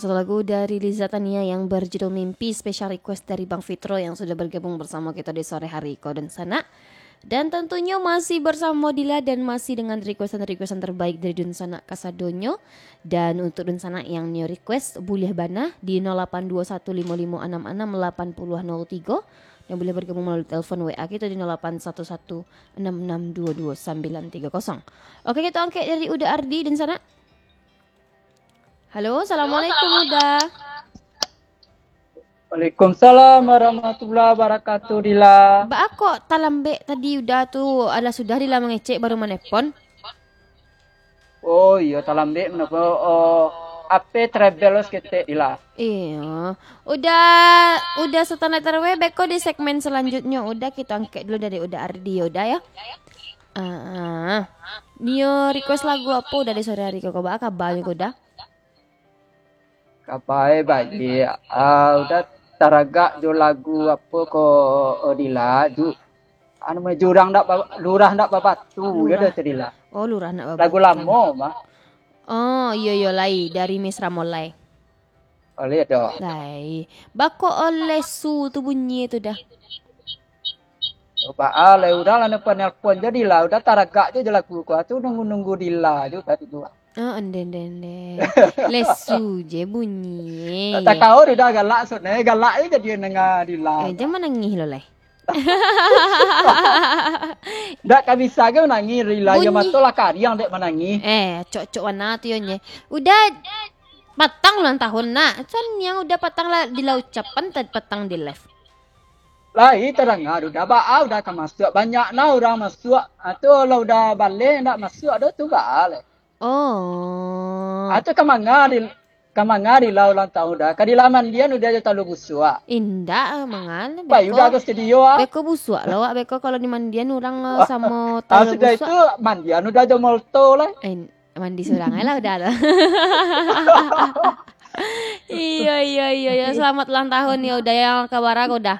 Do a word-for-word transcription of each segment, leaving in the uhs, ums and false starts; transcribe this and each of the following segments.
Satu lagu dari Liza Tania yang berjudul Mimpi, special request dari Bang Fitro yang sudah bergabung bersama kita di sore hari Kau dan Sana. Dan tentunya masih bersama Dila dan masih dengan requestan-requestan terbaik dari Dunsana Kasadonyo. Dan untuk Dunsana yang new request boleh bana di nol delapan dua satu lima lima enam enam delapan nol nol tiga. Dan boleh bergabung melalui telepon W A kita di nol delapan satu satu enam enam dua dua sembilan tiga nol. Oke, kita angkat dari Uda Ardi Dunsana. Halo, assalamualaikum Uda. Waalaikumsalam warahmatullahi wabarakatuh Dila. Mbak aku talambe tadi udah tuh ada sudah Dila mengecek baru menepon. Oh iya talambe menapa oh ape travelers kete Dila. Iya. Udah udah setengah terwe beko di segmen selanjutnya udah kita angkat dulu dari Uda Ardi udah ya. Ah. Nio request lagu apa udah di sore hari kok Mbak kabarnya udah. Kapai baik. Ah udah taraga jo lagu apa ko oh, Dila ju anu mah jurang ndak lurah ndak babatu ya dah Dila. Oh lurah nak babatu. Lagu lama mah. Oh iya iya lai dari Miss Ramolai. Oleh dah. Lai. Bako oleh su tu bunyi itu dah. Coba ah le udah lah nelpon jadi lah udah taraga je lagu ko tu nunggu-nunggu Dila ju tadi tu. Oh, enden enden. Lesu je bunyi. Tak kau udah galak sone galak aja dia nengah Dila. Eh jangan nangis lo leh. Ndak kan bisa ke menangis Dila ya matolah kariang dek menangis. Eh cok-cok warna tu nya. Udah patang ulang tahun nak. Kan yang udah patang lah di ucapan tadi patang di live. Lah itu terang udah ba udah kan masuk banyak nah orang masuk. Atau lah udah balik ndak masuk ada tu balik. Oh. Atau kamangari kamangari lah ulang tahun dah. Kadilaman dia udah ada talu busua. Indah mangan. Baik udah ke studio ah. Beko busua lah wak beko kalau di mandian orang sama talu busua. Sudah busua. itu mandian udah ada molto lah. Eh mandi surang lah udah ada. Iya iya iya ya selamat ulang tahun ya udah yang kabar aku udah.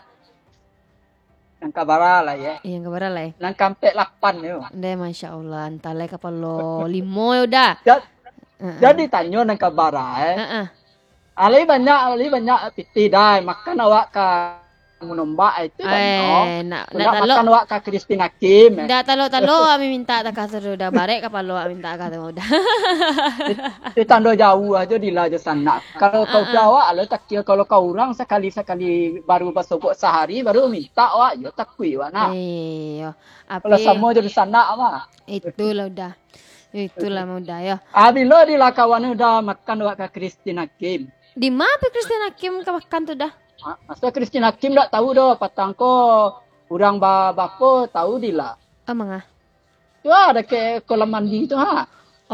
Nang kabara lah ya. Iya kabar lah. Nang kampek lapan yo. Udah masya Allah entah kapalo limo ya udah. Uh-uh. Jadi tanya nang kabara eh. Uh-uh. Ali banyak ali banyak piti dah makan awak ka munomba itu kan. Eh nak nak talo. Makan awak ka Christine Hakim. Dah talo talo kami minta tak kasar udah barek kapalo minta kata udah. Di tanda jauh aja di lah sana. Kalau kau jawab ala tak kira kalau kau orang sekali-sekali baru bersobok sehari baru minta awak yo tak kui wa nak. Iya. Kalau semua jadi sana mah. Itulah udah. Itulah mudah ya. Abilo di lah kawan udah makan awak ka Christine Hakim. Di mana Christine Hakim ka makan tu dah? Masa Christine Hakim tak tahu dah patang ko orang bapa tahu di lah. Amang ah. Tu ada ke kolam mandi tu ha.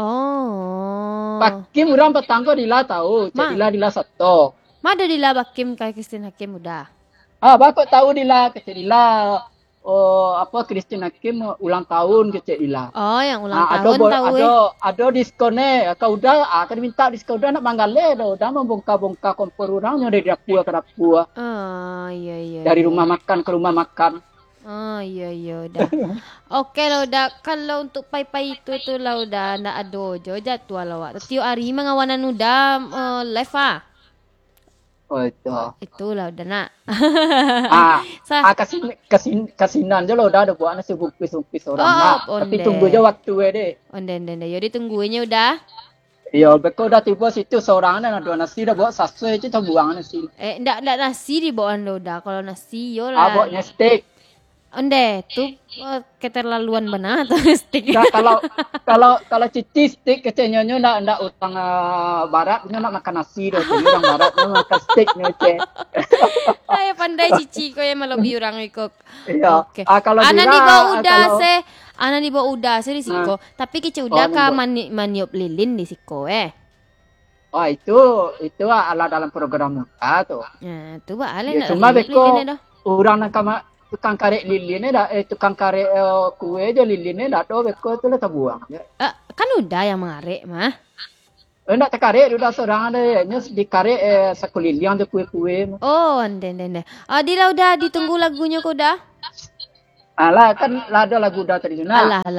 Oh. Hakim orang patang ko di lah tahu. Cik di lah di lah satu. Mana di lah Hakim ka Christine Hakim udah. Ah bapa tahu di lah ke di lah. Oh apa Christine Hakim ulang tahun ke Cik Dila. Oh yang ulang ah, tahun ada, tahu ada, eh. Ada diskon eh. Kau dah akan minta diskon dah nak manggale dah. Dah membongkar-bongkar kompor orang yang dari dapur ke dapur. Oh iya iya. Dari iya. rumah makan ke rumah makan. Oh iya iya udah. Oke lah udah kalau untuk pai-pai itu itu lah udah ndak ada jo jadwal lah. Tiap hari mengawanan udah uh, live ah. Oh itu. Itulah udah nak. ah, ah kasin kasin kasinan je lo dah ada buat nasi bupis-bupis orang oh, nak. Tapi tunggu je waktu eh deh. Onden onden jadi tunggunya udah. Iya, beko dah tiba situ seorang dah ada nasi dah buat sasui je tu buang nasi. Eh ndak ndak nasi di bawah anda udah. Kalau nasi yo Ah, lah. buatnya steak. Onde tu uh, keterlaluan benar atau stick. Nah, kalau kalau kalau cici steak kecenya nyo nak nak utang uh, barat nyo nak makan nasi dah tu orang barat nyo makan steak nyo ce. Ay pandai cici ko yang malobi orang ikut. Iya. Oke. Ah kalau Ana dira, di bawah udah kalau, se ana di bawah udah se di siko. Nah. Tapi kici udah Oh, ka nunggu. mani, maniop lilin di siko eh. Oh itu itu ala dalam program muka tu. Nah, tu ba ale Ya, nak cuma beko lilin dah. orang nak kama tukang karek lilin ni dah eh tukang karek uh, kue je lilin ni dah tu beko tu lah terbuang. Ya. Uh, kan udah yang mengarek mah. Eh nak terkarek sudah seorang ada nya di karek eh sekuliliang tu kue-kue. Oh, ande ande. Ah, Dila udah ditunggu lagunya kau dah? Alah kan lah ada lagu dah tadi tu nak. Alah alah udah.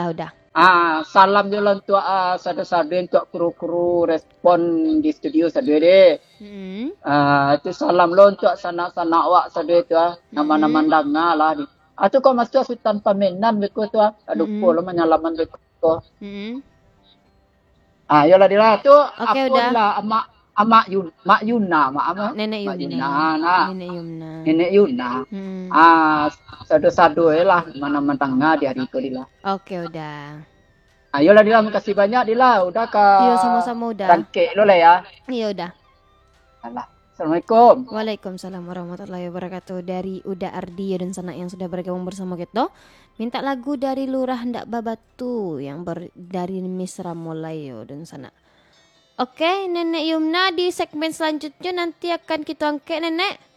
Ah, salam juga untuk ah, sadu-sadu untuk kru-kru respon di studio sadu deh. Hmm. Ah, itu salam lo untuk sanak-sanak wak sadu itu ah. Nama-nama Hmm. danga lah. Ah, tu kau masuk Sultan Pamenan beku tu ah. Aduh, po Hmm. lo menyalaman beku tu. Hmm. Ah, yolah dia tu Oke apa udah. dia amak amak Yun, Mak Yuna, mak apa? Nenek Mak Yumna. Yuna nah. Nenek Yumna. Nenek Yuna. Hmm. Ah, sadu-sadu eh lah mana-mana danga di hari itu dia. Oke udah. Ayolah Dila, makasih banyak Dila. Udah ke Iya sama-sama udah. rangkek lo lah ya. Iya udah. Alah. Assalamualaikum. Waalaikumsalam warahmatullahi wabarakatuh. Dari Uda Ardi dan Sana yang sudah bergabung bersama kita. Minta lagu dari Lurah Ndak Babatu yang ber, dari Misra Molayo dan Sana. Oke, Nenek Yumna di segmen selanjutnya nanti akan kita angkat Nenek.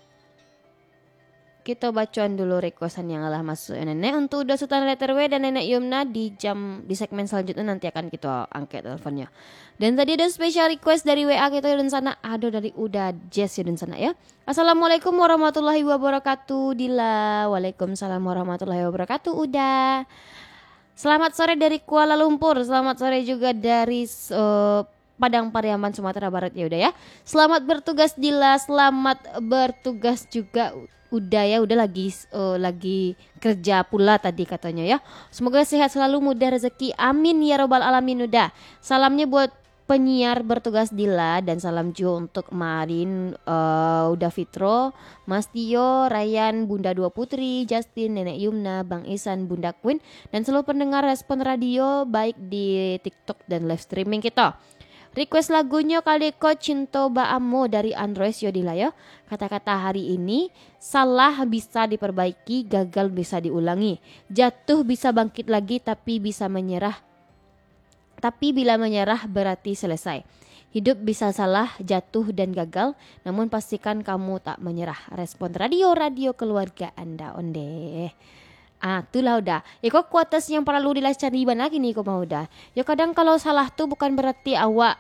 Kita bacain dulu requestan yang telah masuk ya Nenek. Untuk Uda Sultan Letterway dan Nenek Yumna di jam di segmen selanjutnya nanti akan kita angkat teleponnya. Dan tadi ada special request dari W A kita dan Sana, ada dari Uda Jess ya dan Sana ya. Assalamualaikum warahmatullahi wabarakatuh Dila. Waalaikumsalam warahmatullahi wabarakatuh Uda. Selamat sore dari Kuala Lumpur. Selamat sore juga dari uh, Padang Pariaman Sumatera Barat ya udah ya. Selamat bertugas Dila, selamat bertugas juga udah ya, udah lagi uh, lagi kerja pula tadi katanya ya. Semoga sehat selalu, mudah rezeki. Amin ya robbal alamin udah. Salamnya buat penyiar bertugas Dila dan salam juga untuk Marin, uh, Uda Fitro, Mas Tio, Ryan, Bunda Dua Putri, Justin, Nenek Yumna, Bang Isan, Bunda Queen dan seluruh pendengar Respon Radio baik di TikTok dan live streaming kita. Request lagunya Kaliko Cinto Baamo dari Android Yodila ya. Kata-kata hari ini, salah bisa diperbaiki, gagal bisa diulangi. Jatuh bisa bangkit lagi tapi bisa menyerah. Tapi bila menyerah berarti selesai. Hidup bisa salah, jatuh dan gagal, namun pastikan kamu tak menyerah. Respon radio-radio keluarga Anda onde. Ah, itulah udah. Ya kok kuotas yang perlu dilacari lagi nih kok mau udah. Ya kadang kalau salah tuh bukan berarti awak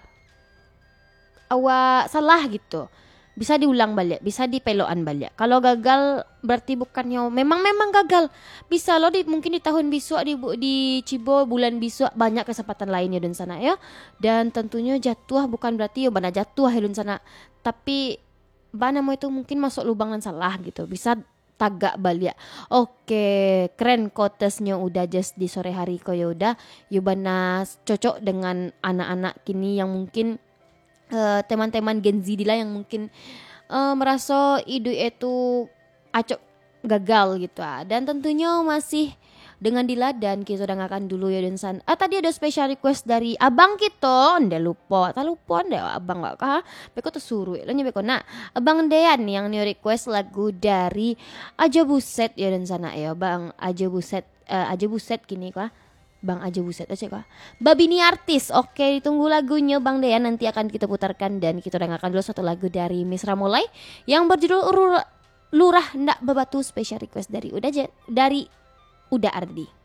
awak salah gitu. Bisa diulang balik, bisa dipeloan balik. Kalau gagal berarti bukannya memang memang gagal. Bisa loh di, mungkin di tahun besok di di Cibo bulan besok banyak kesempatan lainnya dan sana ya. Dan tentunya jatuh bukan berarti ya benar jatuh ya dan sana. Tapi bana mau itu mungkin masuk lubang dan salah gitu. Bisa tagak balik. Oke, keren quotesnya udah just di sore hari kok ya udah. Yubana cocok dengan anak-anak kini yang mungkin uh, teman-teman Gen Z lah yang mungkin uh, merasa hidup itu acok gagal gitu ah. Dan tentunya masih dengan Dila dan kita dengarkan dulu ya dan san. Ah tadi ada special request dari abang kita, ndak lupa, tak lupa ndak abang gak kah? Beko tuh suruh, lo nyebeko nak. Abang Dean yang new request lagu dari Aja Buset ya dan sana ya, Bang Aja Buset, uh, Aja Buset kini kah? Bang Aja Buset aja kah? Babi ni artis. Oke, ditunggu lagunya Bang Dean, nanti akan kita putarkan dan kita dengarkan dulu satu lagu dari Misra Mulai yang berjudul Lurah Ndak Babatu, special request dari Udah dari Uda Ardi.